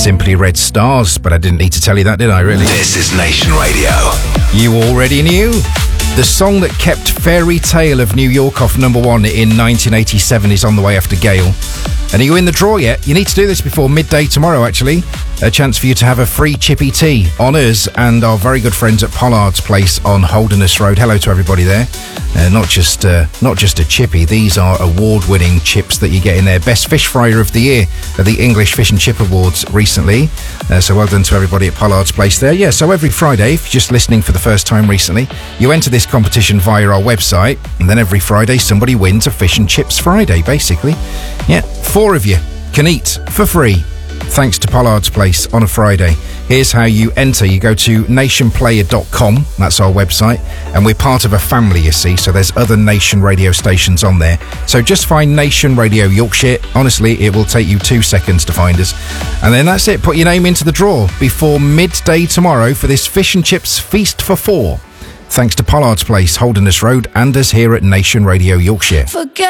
Simply Red Stars, but I didn't need to tell you that, did I, really? This is Nation Radio. You already knew. The song that kept Fairy Tale of New York off number 1 in 1987 is on the way after Gale. And are you in the draw yet? You need to do this before midday tomorrow, actually. A chance for you to have a free chippy tea on us and our very good friends at Pollard's Place on Holderness Road. Hello to everybody there. Not just a chippy. These are award-winning chips that you get in there. Best Fish Fryer of the Year at the English Fish and Chip Awards recently. So well done to everybody at Pollard's Place there. Yeah, so every Friday, if you're just listening for the first time recently, you enter this competition via our website, and then every Friday somebody wins a Fish and Chips Friday, basically. Yeah, 4 of you can eat for free, thanks to Pollard's Place on a Friday. Here's how you enter. You go to nationplayer.com, that's our website, and we're part of a family, you see, so there's other Nation Radio stations on there. So just find Nation Radio Yorkshire. Honestly, it will take you 2 seconds to find us. And then that's it. Put your name into the draw before midday tomorrow for this Fish and Chips Feast for 4. Thanks to Pollard's Place, Holderness Road, and us here at Nation Radio Yorkshire.